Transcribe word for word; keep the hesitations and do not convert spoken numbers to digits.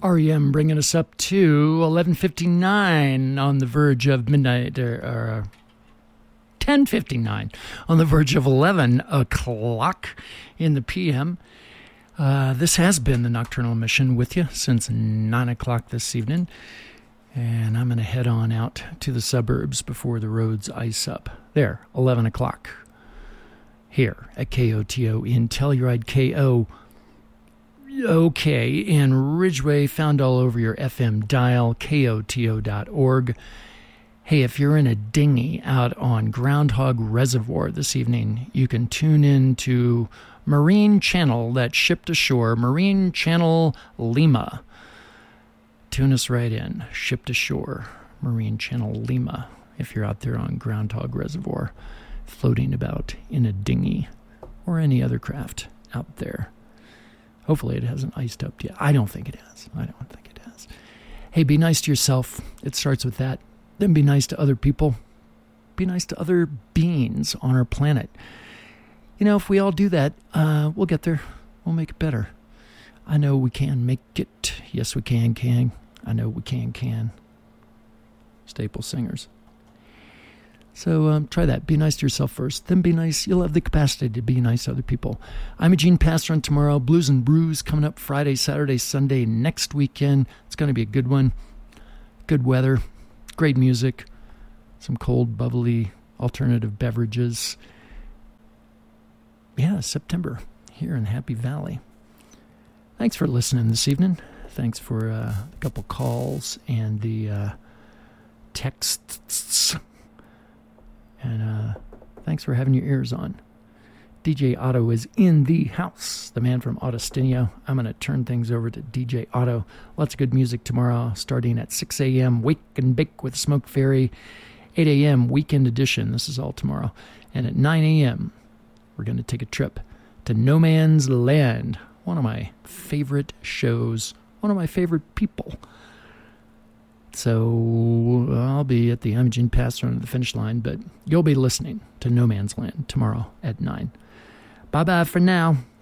R E M bringing us up to eleven fifty-nine on the verge of midnight, or, or ten fifty-nine on the verge of eleven o'clock in the P M. Uh, this has been the Nocturnal Mission with you since nine o'clock this evening. And I'm going to head on out to the suburbs before the roads ice up. There, eleven o'clock. Here at K O T O in Telluride, K O. Okay, and Ridgeway, found all over your F M dial, K O T O dot org. Hey, if you're in a dinghy out on Groundhog Reservoir this evening, you can tune in to Marine Channel, that ship to shore, Marine Channel Lima. Tune us right in, ship to shore, Marine Channel Lima, if you're out there on Groundhog Reservoir, floating about in a dinghy or any other craft out there. Hopefully it hasn't iced up yet. I don't think it has. I don't think it has. Hey, be nice to yourself. It starts with that. Then be nice to other people. Be nice to other beings on our planet. You know, if we all do that, uh, we'll get there. We'll make it better. I know we can make it. Yes, we can, can. I know we can, can. Staple Singers. So um, try that. Be nice to yourself first. Then be nice. You'll have the capacity to be nice to other people. I'm Eugene Pastor, and tomorrow, Blues and Brews coming up Friday, Saturday, Sunday, next weekend. It's going to be a good one. Good weather. Great music. Some cold, bubbly, alternative beverages. Yeah, September here in Happy Valley. Thanks for listening this evening. Thanks for uh, a couple calls and the uh, texts. And uh, thanks for having your ears on. D J Otto is in the house, the man from Augustinio. I'm going to turn things over to D J Otto. Lots of good music tomorrow, starting at six a.m. Wake and Bake with Smoke Fairy. eight a.m. Weekend Edition. This is all tomorrow. And at nine a.m., we're going to take a trip to No Man's Land, one of my favorite shows, one of my favorite people. So I'll be at the I'm Eugene Pastor on the finish line, but you'll be listening to No Man's Land tomorrow at nine. Bye-bye for now.